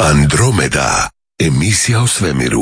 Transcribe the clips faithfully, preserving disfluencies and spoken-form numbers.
Andromeda, emisija o svemiru.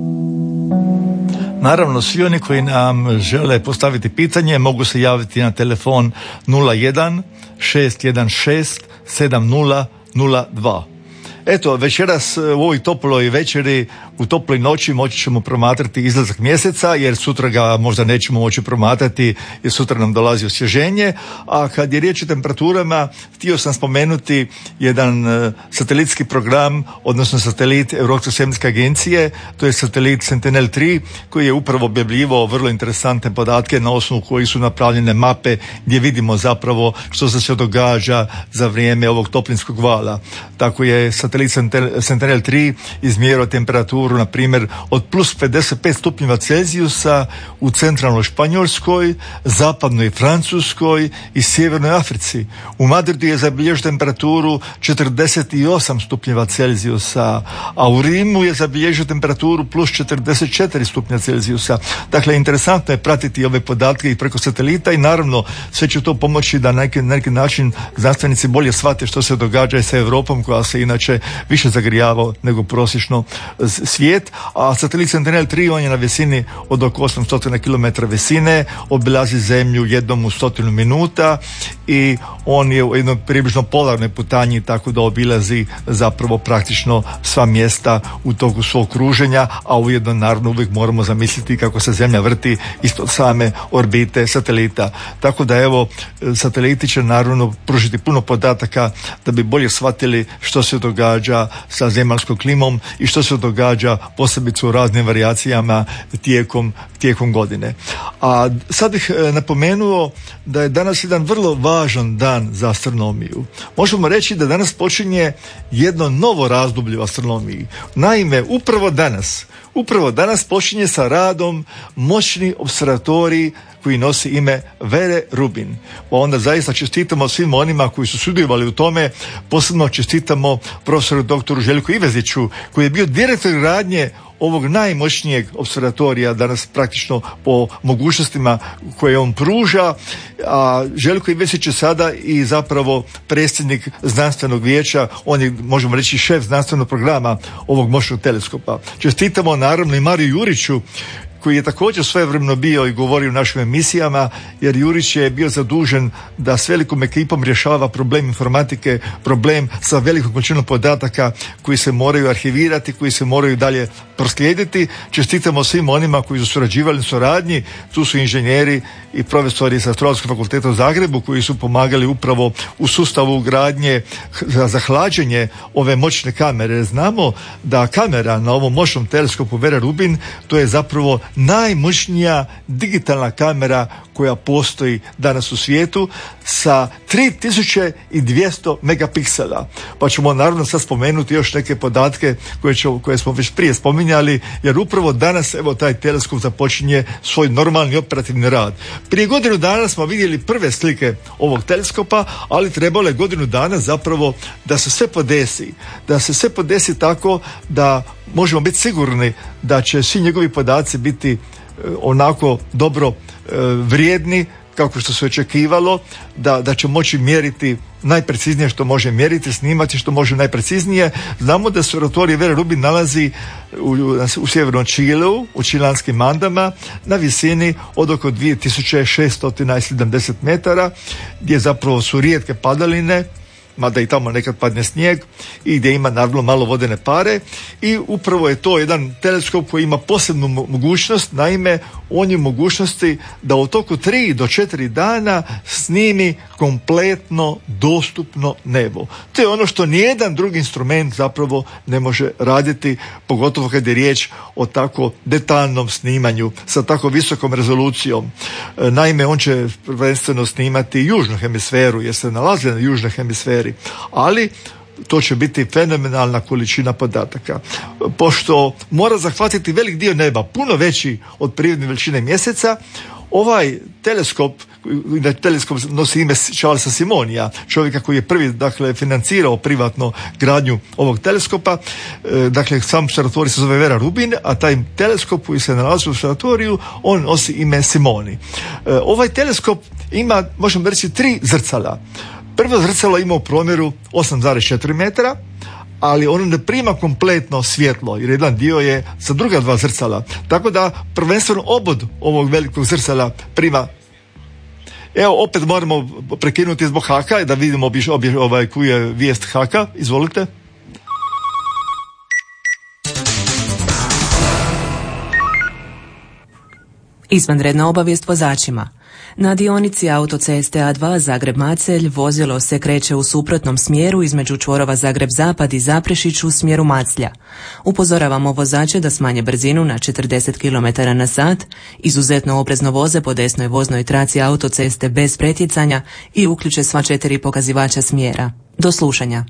Naravno, svi oni koji nam žele postaviti pitanje mogu se javiti na telefon nula jedan šest jedan šest sedam nula nula dva. Eto, večeras u ovoj toploj večeri, u toploj noći moći ćemo promatrati izlazak mjeseca, jer sutra ga možda nećemo moći promatrati, jer sutra nam dolazi osvježenje. A kad je riječ o temperaturama, htio sam spomenuti jedan satelitski program, odnosno satelit Europske svemirske agencije, to je satelit Sentinel tri, koji je upravo objavljivao vrlo interesantne podatke na osnovu kojih su napravljene mape gdje vidimo zapravo što se sve događa za vrijeme ovog toplinskog vala. Tako je satelit Sentinel tri izmjerao temperaturu, na primjer, od plus pedeset pet stupnjeva Celzijusa u centralnoj Španjolskoj, zapadnoj Francuskoj i sjevernoj Africi. U Madridu je zabilježio temperaturu četrdeset osam stupnjeva Celzijusa, a u Rimu je zabilježio temperaturu plus četrdeset četiri stupnja Celzijusa. Dakle, interesantno je pratiti ove podatke i preko satelita i naravno sve će to pomoći da na neki, neki način znanstvenici bolje shvate što se događa sa Europom, koja se inače više zagrijavao nego prosječno svijet, a satelit Sentinel tri on je na visini od oko osamsto kilometara visine, obilazi zemlju jednom u stotinu minuta i on je u jednoj približno polarnoj putanji, tako da obilazi zapravo praktično sva mjesta u toku svog kruženja, a ujedno naravno uvijek moramo zamisliti kako se zemlja vrti ispod same orbite satelita. Tako da evo, sateliti će naravno pružiti puno podataka da bi bolje shvatili što se događa sa zemaljskom klimom i što se događa posebice u raznim varijacijama tijekom, tijekom godine. A sad bih napomenuo da je danas jedan vrlo važan dan za astronomiju. Možemo reći da danas počinje jedno novo razdoblje u astronomiji. Naime, upravo danas, upravo danas počinje sa radom moćni observatorij koji nosi ime Vere Rubin. Pa onda zaista čestitamo svim onima koji su sudjelovali u tome, posebno čestitamo profesoru doktoru Željku Iveziću, koji je bio direktor radnje ovog najmoćnijeg observatorija danas praktično po mogućnostima koje on pruža, a Željko Ivezić je sada i zapravo predsjednik znanstvenog vijeća, on je, možemo reći, šef znanstvenog programa ovog moćnog teleskopa. Čestitamo naravno i Mariju Juriću, koji je također svojevremeno bio i govorio u našim emisijama, jer Jurić je bio zadužen da s velikom ekipom rješava problem informatike, problem sa velikom količinom podataka koji se moraju arhivirati, koji se moraju dalje proslijediti. Čestitamo svim onima koji su surađivali u suradnji, tu su inženjeri i profesori sa Astronomskog fakulteta u Zagrebu koji su pomagali upravo u sustavu ugradnje za hlađenje ove moćne kamere. Znamo da kamera na ovom moćnom teleskopu Vera Rubin, to je zapravo najmoćnija digitalna kamera koja postoji danas u svijetu sa tri tisuće dvjesto megapiksela. Pa ćemo naravno sad spomenuti još neke podatke koje, će, koje smo već prije spominjali, jer upravo danas evo taj teleskop započinje svoj normalni operativni rad. Prije godinu dana smo vidjeli prve slike ovog teleskopa, ali trebalo je godinu dana zapravo da se sve podesi. Da se sve podesi tako da možemo biti sigurni da će svi njegovi podaci biti onako dobro vrijedni kako što se očekivalo, da, da će moći mjeriti najpreciznije što može mjeriti, snimati što može najpreciznije. Znamo da se observatorij Vera Rubin nalazi u, u sjevernom Čileu, u čilanskim Andama, na visini od oko dvije tisuće šesto sedamdeset metara, gdje zapravo su rijetke padaline, mada i tamo nekad padne snijeg, i gdje ima naravno malo vodene pare, i upravo je to jedan teleskop koji ima posebnu mogućnost. Naime, on je mogućnosti da u toku tri do četiri dana snimi kompletno dostupno nebo. To je ono što nijedan drugi instrument zapravo ne može raditi, pogotovo kad je riječ o tako detaljnom snimanju sa tako visokom rezolucijom. Naime, on će prvenstveno snimati južnu hemisferu, jer se nalazi na južnoj hemisferi, ali to će biti fenomenalna količina podataka. Pošto mora zahvatiti velik dio neba, puno veći od prirodne veličine mjeseca, ovaj teleskop, teleskop nosi ime Charlesa Simonija, čovjeka koji je prvi, dakle, financirao privatno gradnju ovog teleskopa. Dakle, sam observatorij se zove Vera Rubin, a taj teleskop koji se nalazi u observatoriju, on nosi ime Simoni. Ovaj teleskop ima, možemo reći, tri zrcala. Prvo zrcalo ima u promjeru osam zarez četiri metra, ali ono ne prima kompletno svjetlo, jer jedan dio je sa druga dva zrcala. Tako da prvenstveno obod ovog velikog zrcala prima. Evo, opet moramo prekinuti zbog haka da vidimo obje, obje, ovaj, koju je vijest haka. Izvolite. Izvanredna obavijest vozačima. Na dionici autoceste A dva Zagreb-Macelj vozilo se kreće u suprotnom smjeru između čvorova Zagreb-Zapad i Zaprešić u smjeru Maclja. Upozoravamo vozače da smanje brzinu na četrdeset kilometara na sat, izuzetno oprezno voze po desnoj voznoj traci autoceste bez pretjecanja i uključe sva četiri pokazivača smjera. Do slušanja.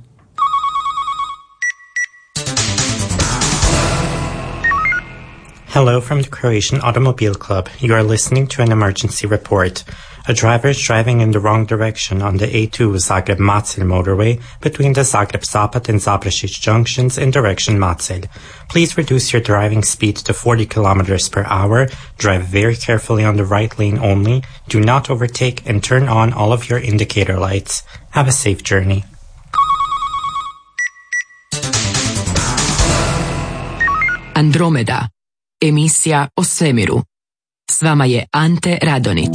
Hello from the Croatian Automobile Club. You are listening to an emergency report. A driver is driving in the wrong direction on the A two Zagreb-Macelj motorway between the Zagreb-Zapad and Zaprešić junctions in direction Macelj. Please reduce your driving speed to forty kilometers per hour. Drive very carefully on the right lane only. Do not overtake and turn on all of your indicator lights. Have a safe journey. Andromeda. Emisija o svemiru. S vama je Ante Radonić.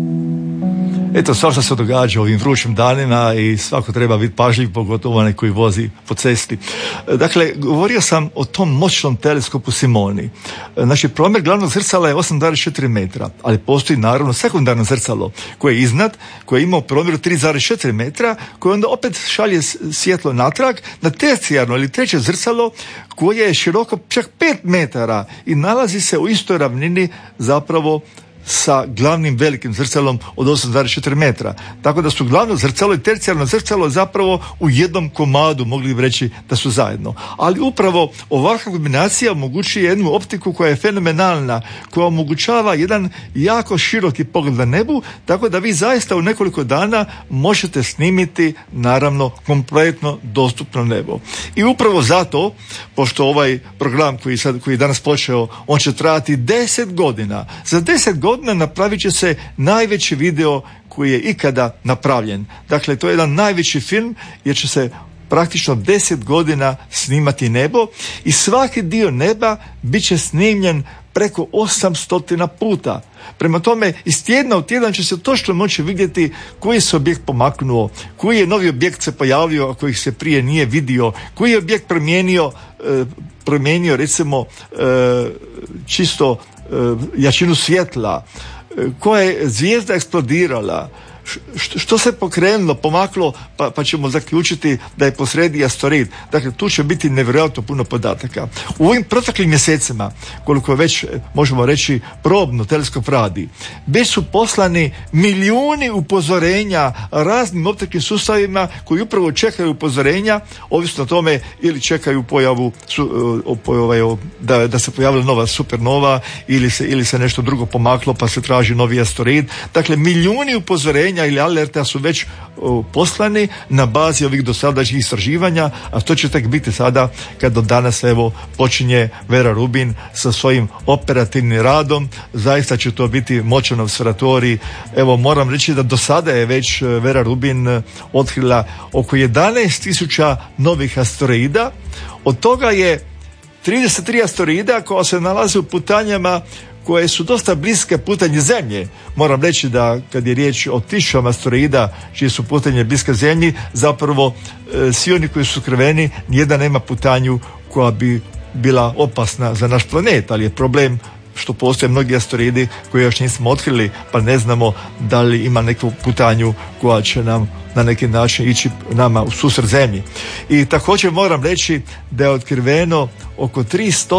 Eto, svašta se događa ovim vrućim danima i svako treba biti pažljiv, pogotovo onaj koji vozi po cesti. Dakle, govorio sam o tom moćnom teleskopu Simoni. Znači, promjer glavnog zrcala je osam zarez četiri metra, ali postoji naravno sekundarno zrcalo koje je iznad, koje ima promjeru tri zarez četiri metra, koje onda opet šalje svjetlo natrag na tercijarno ili treće zrcalo koje je široko čak pet metara i nalazi se u istoj ravnini zapravo sa glavnim velikim zrcalom od osam zarez četiri metra. Tako da su glavno zrcalo i tercijarno zrcalo zapravo u jednom komadu, mogli bi reći da su zajedno. Ali upravo ovakva kombinacija omogućuje jednu optiku koja je fenomenalna, koja omogućava jedan jako široki pogled na nebu, tako da vi zaista u nekoliko dana možete snimiti naravno kompletno dostupno nebo. I upravo zato, pošto ovaj program koji, sad, koji je danas počeo, on će trajati deset godina. Za deset godina napravit će se najveći video koji je ikada napravljen. Dakle, to je jedan najveći film jer će se praktično deset godina snimati nebo i svaki dio neba bit će snimljen preko osamsto puta. Prema tome, iz tjedna u tjedan će se točno moći vidjeti koji se objekt pomaknuo, koji je novi objekt se pojavio, a kojih se prije nije vidio, koji je objekt promijenio, e, promijenio recimo e, čisto jačinu svjetla, koja je zvijezda eksplodirala, što se pokrenulo, pomaklo, pa, pa ćemo zaključiti da je posredi asteroid. Dakle, tu će biti nevjerojatno puno podataka. U ovim proteklim mjesecima, koliko već možemo reći probno teleskop radi, već su poslani milijuni upozorenja raznim optičkim sustavima koji upravo čekaju upozorenja, ovisno o tome ili čekaju pojavu su, ovaj, da, da se pojavila nova supernova ili se, ili se nešto drugo pomaklo pa se traži novi asteroid. Dakle, milijuni upozorenja ili alerta su već o, poslani na bazi ovih dosadašnjih istraživanja, a to će tek biti sada kad do danas evo počinje Vera Rubin sa svojim operativnim radom. Zaista će to biti moćan opservatorij. Evo, moram reći da do sada je već Vera Rubin otkrila oko jedanaest tisuća novih asteroida. Od toga je trideset tri asteroida koja se nalaze u putanjama koje su dosta bliske putanji Zemlje. Moram reći da kad je riječ o tisućama asteroida čije su putanje bliske Zemlji, zapravo e, svi oni koji su krveni, nijedan nema putanju koja bi bila opasna za naš planet, ali je problem što postoje mnogi asteroidi koje još nismo otkrili, pa ne znamo da li ima neku putanju koja će nam na neki način ići nama u susret Zemlji. I također moram reći da je otkriveno oko tristo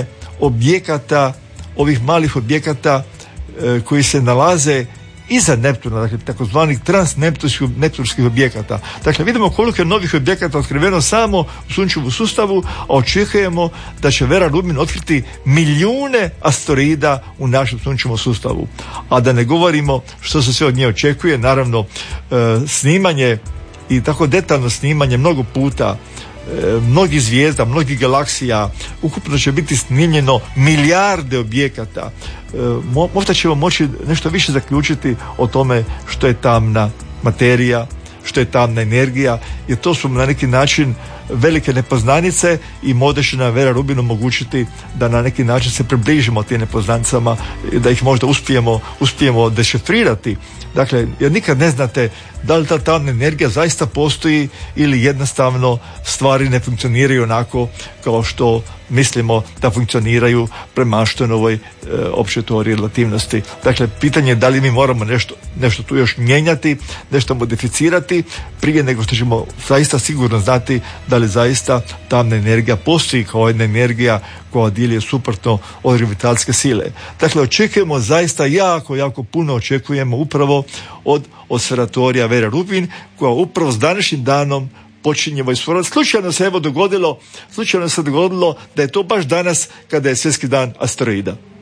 objekata, ovih malih objekata e, koji se nalaze iza Neptuna, dakle takozvanih transneptunskih neptunskih objekata. Dakle, vidimo koliko je novih objekata otkriveno samo u sunčevom sustavu, a očekujemo da će Vera Rubin otkriti milijune asteroida u našem sunčevom sustavu. A da ne govorimo što se sve od nje očekuje, naravno e, snimanje i tako detaljno snimanje mnogo puta mnogih zvijezda, mnogih galaksija, ukupno će biti snimljeno milijarde objekata. Možda ćemo moći nešto više zaključiti o tome što je tamna materija, što je tamna energija, jer to su na neki način velike nepoznanice i modešina Vera Rubin omogućiti da na neki način se približimo tim nepoznanicama, da ih možda uspijemo, uspijemo dešifrirati. Dakle, jer nikad ne znate da li ta tamna energija zaista postoji ili jednostavno stvari ne funkcioniraju onako kao što mislimo da funkcioniraju prema Einsteinovoj e, općoj teoriji relativnosti. Dakle, pitanje je da li mi moramo nešto, nešto tu još mijenjati, nešto modificirati prije nego što ćemo zaista sigurno znati da li zaista tamna energija postoji kao jedna energija koja djeluje suprotno od gravitacijske sile. Dakle, očekujemo zaista jako, jako puno očekujemo upravo od observatorija Vera Rubin, koja upravo s današnjim danom počinje ovaj svoj. Slučajno se evo dogodilo, slučajno se dogodilo da je to baš danas kada je svjetski dan asteroida.